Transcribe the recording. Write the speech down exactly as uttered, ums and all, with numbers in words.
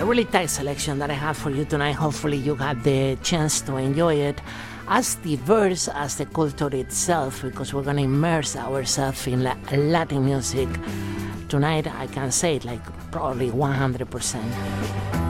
really tight selection that I have for you tonight. Hopefully you had the chance to enjoy it as diverse as the culture itself, because we're going to immerse ourselves in La- Latin music tonight. I can say it like probably one hundred percent.